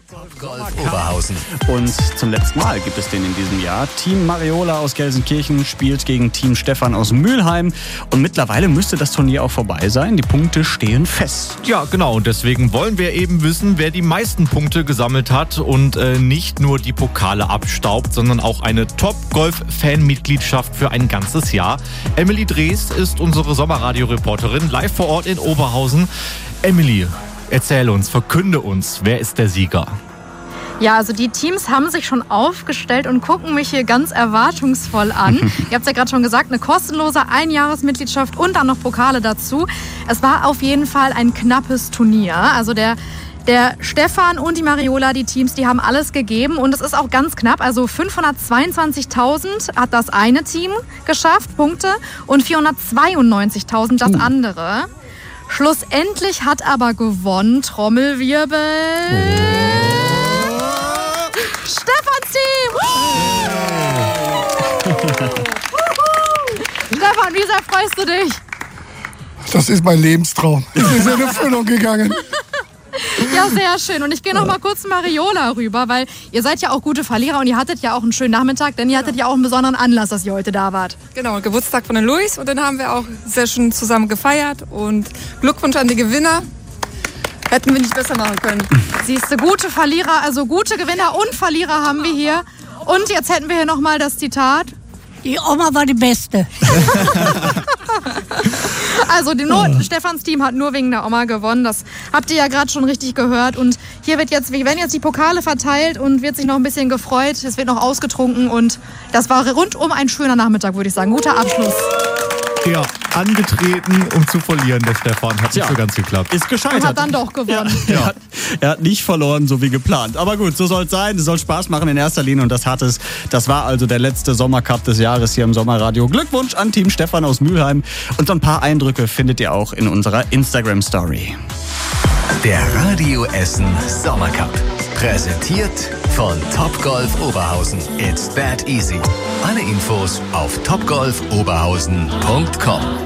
Golf Oberhausen. Und zum letzten Mal gibt es den in diesem Jahr. Team Mariola aus Gelsenkirchen spielt gegen Team Stefan aus Mülheim. Und mittlerweile müsste das Turnier auch vorbei sein. Die Punkte stehen fest. Ja, genau. Und deswegen wollen wir eben wissen, wer die meisten Punkte gesammelt hat und nicht nur die Pokale abstaubt, sondern auch eine Top-Golf-Fan-Mitgliedschaft für ein ganzes Jahr. Emily Drees ist unsere Sommerradio-Reporterin, live vor Ort in Oberhausen. Emily, erzähl uns, verkünde uns, wer ist der Sieger? Ja, also die Teams haben sich schon aufgestellt und gucken mich hier ganz erwartungsvoll an. Ihr habt es ja gerade schon gesagt, eine kostenlose Einjahresmitgliedschaft und dann noch Pokale dazu. Es war auf jeden Fall ein knappes Turnier. Also der Stefan und die Mariola, die Teams, die haben alles gegeben und es ist auch ganz knapp. Also 522.000 hat das eine Team geschafft, Punkte, und 492.000 das andere. Schlussendlich hat aber gewonnen, Trommelwirbel, Stefans Team! Stefan, wie sehr freust du dich? Das ist mein Lebenstraum. Es ist in Erfüllung gegangen. Ja, sehr schön. Und ich gehe noch mal kurz zu Mariola rüber, weil ihr seid ja auch gute Verlierer und ihr hattet ja auch einen schönen Nachmittag, denn ihr hattet ja auch einen besonderen Anlass, dass ihr heute da wart. Genau, Geburtstag von den Luis und den haben wir auch sehr schön zusammen gefeiert und Glückwunsch an die Gewinner. Hätten wir nicht besser machen können. Siehst du, gute Verlierer, also gute Gewinner und Verlierer haben wir hier. Und jetzt hätten wir hier noch mal das Zitat. Die Oma war die Beste. Also Stefans Team hat nur wegen der Oma gewonnen. Das habt ihr ja gerade schon richtig gehört. Und hier werden jetzt die Pokale verteilt und wird sich noch ein bisschen gefreut. Es wird noch ausgetrunken und das war rundum ein schöner Nachmittag, würde ich sagen. Guter Abschluss. Ja, angetreten, um zu verlieren, der Stefan. Hat nicht so ganz geklappt. Ist gescheitert. Und hat dann doch gewonnen. Ja. Er hat nicht verloren, so wie geplant. Aber gut, so soll es sein. Es soll Spaß machen in erster Linie und das hat es. Das war also der letzte Sommercup des Jahres hier im Sommerradio. Glückwunsch an Team Stefan aus Mülheim. Und so ein paar Eindrücke findet ihr auch in unserer Instagram-Story. Der Radio Essen Sommercup. Präsentiert von Topgolf Oberhausen. It's that easy. Alle Infos auf topgolfoberhausen.com.